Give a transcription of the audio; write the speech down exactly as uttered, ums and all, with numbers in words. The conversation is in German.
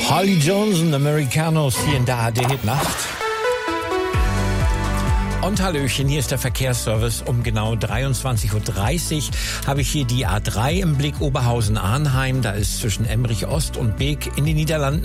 Harley Jones und Americanos hier in der A D-Hit-Nacht. Und Hallöchen, hier ist der Verkehrsservice. Um genau dreiundzwanzig Uhr dreißig habe ich hier die A drei im Blick, Oberhausen-Arnheim. Da ist zwischen Emmerich Ost und Beek in den Niederlanden